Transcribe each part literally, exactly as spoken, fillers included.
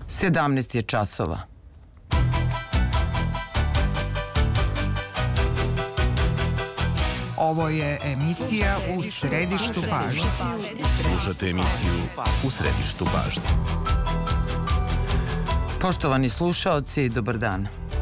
sedamnaest je časova. Ovo je emisija U središtu pažnje. Slušate emisiju U središtu pažnje. Poštovani slušaoci, dobar dan.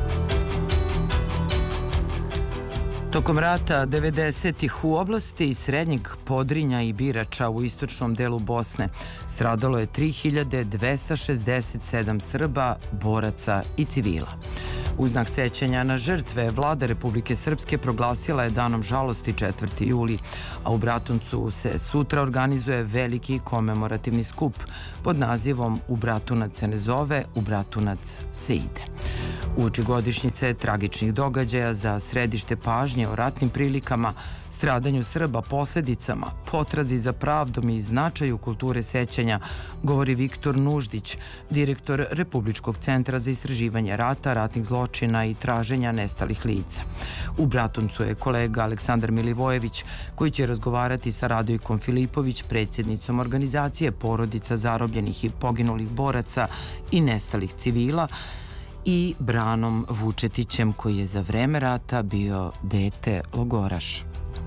Tokom rata devedesetih u oblasti Srednjeg Podrinja i Birača u istočnom delu Bosne stradalo je tri hiljade dvesta šezdeset sedam Srba, boraca i civila. U znak sećanja na žrtve, vlada Republike Srpske proglasila je danom žalosti četvrti juli, a u Bratuncu se sutra organizuje veliki komemorativni skup pod nazivom U Bratunac se ne zove, u Bratunac se ide. Uoči godišnjice tragičnih događaja za središte pažnje o ratnim prilikama, stradanju Srba, posledicama, potrazi za pravdom i značaju kulture sećanja, govori Viktor Nuždić, direktor Republičkog centra za istraživanje rata, ratnih zločina i traženja nestalih lica. U Bratuncu je kolega Aleksandar Milivojević, koji će razgovarati sa Radojkom Filipović, predsjednicom organizacije Porodica zarobljenih i poginulih boraca i nestalih civila, i Branom Vučetićem, koji je za vreme rata bio dete logoraš.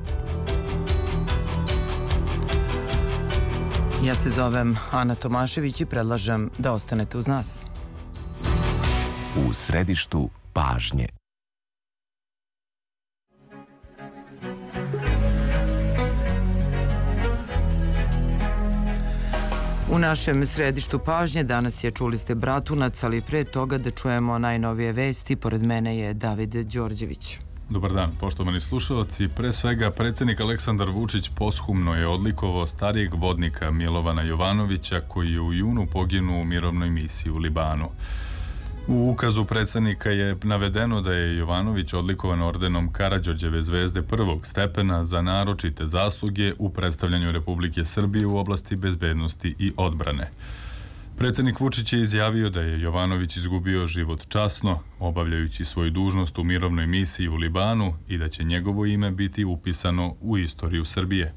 Ja se zovem Ana Tomašević i predlažem da ostanete uz nas. U središtu pažnje. U našem središtu pažnje danas je, čuli ste, Bratunac, ali pre toga da čujemo najnovije vesti. Pored mene je David Đorđević. Dobar dan, poštovani slušalci. Pre svega, predsjednik Aleksandar Vučić poshumno je odlikovao starijeg vodnika Milovana Jovanovića, koji je u junu poginuo u mirovnoj misiji u Libanu. U ukazu predsjednika je navedeno da je Jovanović odlikovan ordenom Karađorđeve zvezde prvog stepena za naročite zasluge u predstavljanju Republike Srbije u oblasti bezbednosti i odbrane. Predsjednik Vučić je izjavio da je Jovanović izgubio život časno, obavljajući svoju dužnost u mirovnoj misiji u Libanu, i da će njegovo ime biti upisano u istoriju Srbije.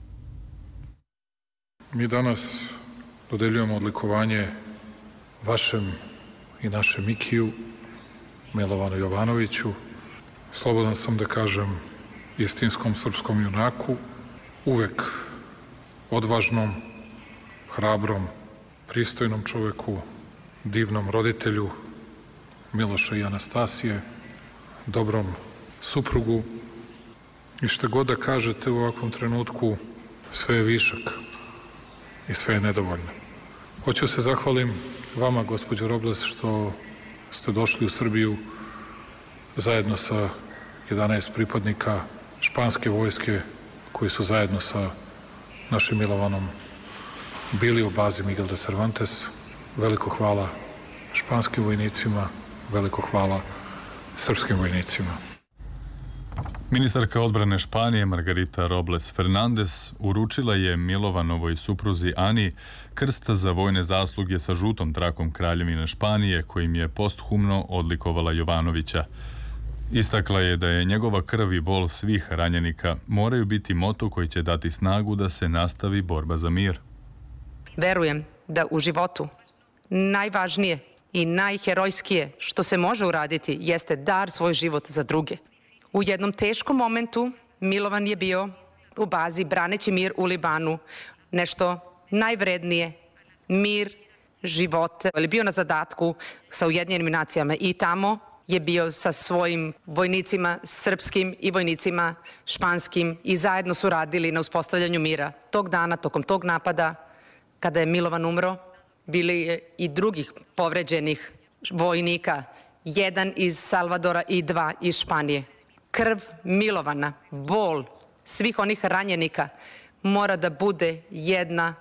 Mi danas dodeljujemo odlikovanje vašem i našem Mikiju, Milovanu Jovanoviću, slobodan sam da kažem istinskom srpskom junaku, uvek odvažnom, hrabrom, pristojnom čoveku, divnom roditelju Miloša i Anastasije, dobrom suprugu, i šta god da kažete u ovakvom trenutku, sve je višak i sve je nedovoljno. Hoću se zahvalim vama, gospođo Robles, što ste došli u Srbiju zajedno sa jedanaest pripadnika španske vojske koji su zajedno sa našim Milovanom bili u bazi Miguel de Cervantes. Veliko hvala španskim vojnicima, veliko hvala srpskim vojnicima. Ministarka odbrane Španije Margarita Robles Fernandez uručila je Milovanovoj supruzi Ani krst za vojne zasluge sa žutom trakom Kraljevine Španije, kojim je posthumno odlikovala Jovanovića. Istakla je da je njegova krv i bol svih ranjenika moraju biti moto koji će dati snagu da se nastavi borba za mir. Verujem da u životu najvažnije i najherojskije što se može uraditi jeste dar svoj život za druge. U jednom teškom momentu Milovan je bio u bazi braneći mir u Libanu, nešto najvrednije, mir, život. Je bio na zadatku sa Ujedinjenim nacijama i tamo je bio sa svojim vojnicima srpskim i vojnicima španskim i zajedno su radili na uspostavljanju mira. Tog dana, tokom tog napada, kada je Milovan umro, bili je i drugih povređenih vojnika, jedan iz Salvadora i dva iz Španije. Krv Milovana, bol svih onih ranjenika mora da bude jedna.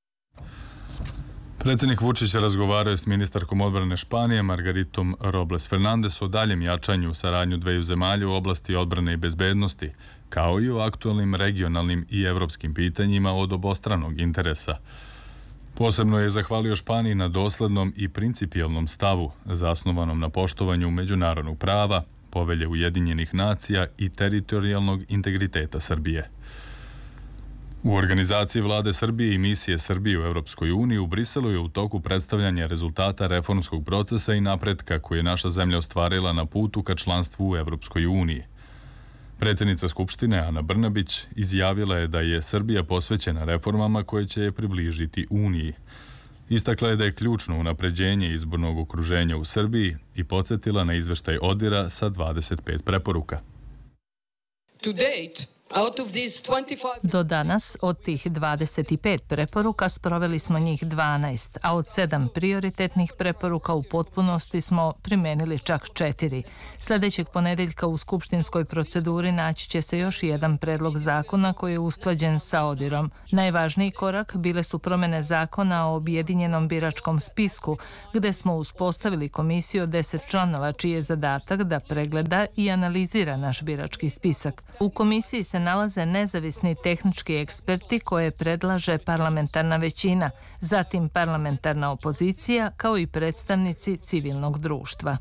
Predsjednik Vučić razgovarao je s ministarkom odbrane Španije Margaritom Robles Fernandez o daljem jačanju saradnju dveju zemalja u oblasti odbrane i bezbednosti, kao i o aktualnim regionalnim i evropskim pitanjima od obostranog interesa. Posebno je zahvalio Španiji na doslednom i principijelnom stavu, zasnovanom na poštovanju međunarodnog prava, Povelje Ujedinjenih nacija i teritorijalnog integriteta Srbije. U organizaciji Vlade Srbije i misije Srbije u Evropskoj uniji u Briselu je u toku predstavljanja rezultata reformskog procesa i napretka koje je naša zemlja ostvarila na putu ka članstvu u Evropskoj uniji. Predsjednica Skupštine Ana Brnabić izjavila je da je Srbija posvećena reformama koje će je približiti Uniji. Istakla je da je ključno unapređenje izbornog okruženja u Srbiji i podsjetila na izveštaj ODIR-a sa dvadeset pet preporuka. To date, out of these twenty-five... Do danas od tih dvadeset pet preporuka sproveli smo njih dvanaest, a od sedam prioritetnih preporuka u potpunosti smo primenili čak četiri. Sljedećeg ponedeljka u skupštinskoj proceduri naći će se još jedan predlog zakona koji je usklađen sa ODIR-om. Najvažniji korak bile su promjene zakona o objedinjenom biračkom spisku, gde smo uspostavili komisiju od deset članova čiji je zadatak da pregleda i analizira naš birački spisak. U komisiji se nalaze nezavisni tehnički eksperti koje predlaže parlamentarna većina, zatim parlamentarna opozicija, kao i predstavnici civilnog društva.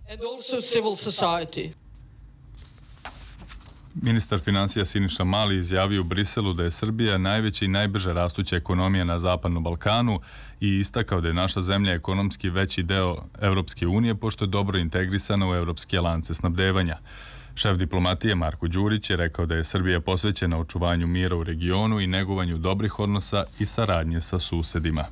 Ministar financija Siniša Mali izjavio u Briselu da je Srbija najveća i najbrže rastuća ekonomija na Zapadnom Balkanu i istakao da je naša zemlja ekonomski veći deo Evropske unije pošto je dobro integrisana u evropske lance snabdevanja. Šef diplomatije Marko Đurić je rekao da je Srbija posvećena očuvanju mira u regionu i negovanju dobrih odnosa i saradnje sa susedima.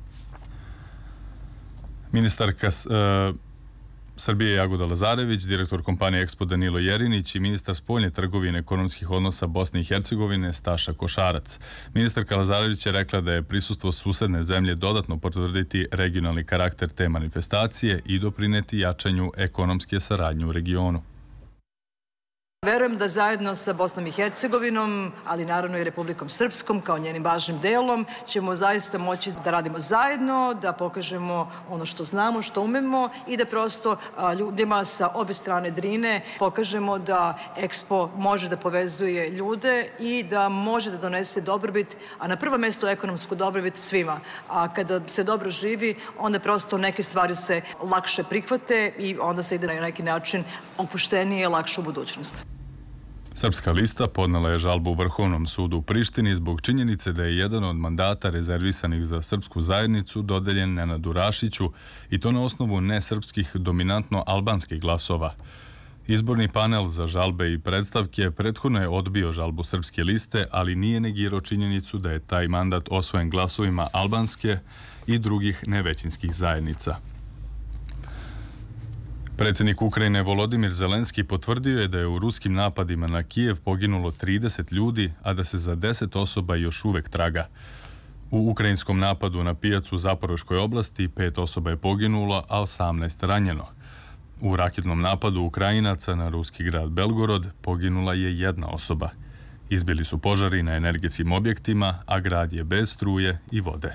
Ministarka e, Srbije Jagoda Lazarević, direktor kompanije Expo Danilo Jerinić i ministar spoljne trgovine ekonomskih odnosa Bosne i Hercegovine Staša Košarac. Ministarka Lazarević je rekla da je prisustvo susedne zemlje dodatno potvrditi regionalni karakter te manifestacije i doprineti jačanju ekonomske saradnje u regionu. Verujem da zajedno sa Bosnom i Hercegovinom, ali naravno i Republikom Srpskom kao njenim važnim delom, ćemo zaista moći da radimo zajedno, da pokažemo ono što znamo, što umemo i da prosto ljudima sa obe strane Drine pokažemo da Expo može da povezuje ljude i da može da donese dobrobit, a na prvo mjesto ekonomsku dobrobit svima. A kada se dobro živi, onda prosto neke stvari se lakše prihvate i onda se ide na neki način opuštenije, lakše u budućnost. Srpska lista podnela je žalbu Vrhovnom sudu u Prištini zbog činjenice da je jedan od mandata rezervisanih za srpsku zajednicu dodeljen Nenadu Rašiću i to na osnovu nesrpskih dominantno albanskih glasova. Izborni panel za žalbe i predstavke prethodno je odbio žalbu Srpske liste, ali nije negirao činjenicu da je taj mandat osvojen glasovima albanske i drugih nevećinskih zajednica. Predsjednik Ukrajine Volodimir Zelenski potvrdio je da je u ruskim napadima na Kijev poginulo trideset ljudi, a da se za deset osoba još uvek traga. U ukrajinskom napadu na pijacu u Zaporoškoj oblasti pet osoba je poginulo, a osamnaest ranjeno. U raketnom napadu Ukrajinaca na ruski grad Belgorod poginula je jedna osoba. Izbili su požari na energetskim objektima, a grad je bez struje i vode.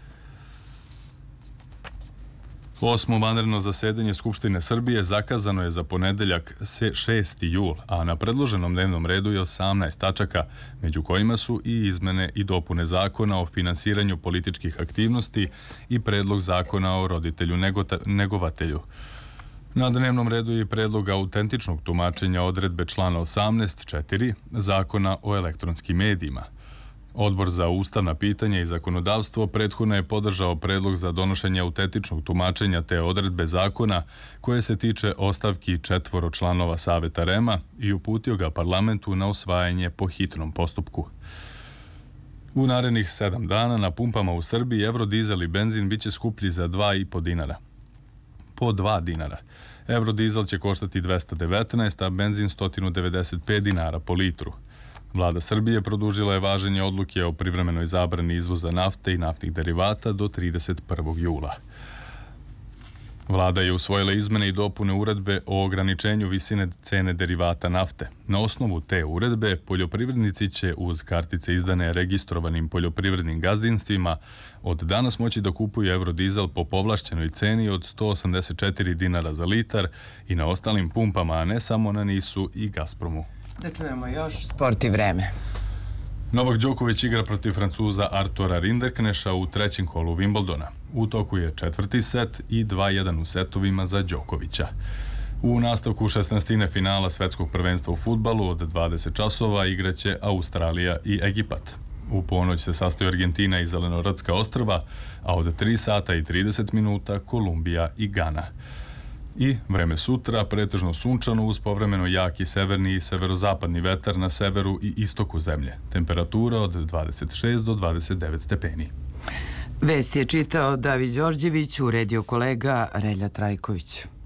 Osmo vanredno zasedanje Skupštine Srbije zakazano je za ponedeljak šesti jul, a na predloženom dnevnom redu je osamnaest tačaka, među kojima su i izmene i dopune zakona o finansiranju političkih aktivnosti i predlog zakona o roditelju negovatelju. Na dnevnom redu je predlog autentičnog tumačenja odredbe člana osamnaest četiri zakona o elektronskim medijima. Odbor za ustavna pitanja i zakonodavstvo prethodno je podržao predlog za donošenje autentičnog tumačenja te odredbe zakona koje se tiče ostavki četvoro članova Saveta REM-a i uputio ga parlamentu na usvajanje po hitnom postupku. U narednih sedam dana na pumpama u Srbiji evrodizel i benzin biće skuplji za dva i po dinara. Po dva dinara. Evrodizel će koštati dvesta devetnaest, a benzin sto devedeset pet dinara po litru. Vlada Srbije produžila je važenje odluke o privremenoj zabrani izvoza nafte i naftnih derivata do trideset prvog jula. Vlada je usvojila izmene i dopune uredbe o ograničenju visine cene derivata nafte. Na osnovu te uredbe poljoprivrednici će uz kartice izdane registrovanim poljoprivrednim gazdinstvima od danas moći da kupuju evrodizel po povlašćenoj ceni od sto osamdeset četiri dinara za litar i na ostalim pumpama, a ne samo na Nisu i Gazpromu. Da čujemo još sport i vreme. Novak Đoković igra protiv Francuza Artura Rinderkneša u trećem kolu Wimbledona. U toku je četvrti set i dva jedan u setovima za Đokovića. U nastavku šesnaestine finala svetskog prvenstva u fudbalu od dvadeset časova igraće Australija i Egipat. U ponoć se sastoji Argentina i Zelenorodska ostrva, a od tri sata i trideset minuta Kolumbija i Gana. I vreme sutra, pretežno sunčano uz povremeno jaki severni i severozapadni vetar na severu i istoku zemlje. Temperatura od dvadeset šest do dvadeset devet stepeni. Vest je čitao David Đorđević, uredio kolega Relja Trajković.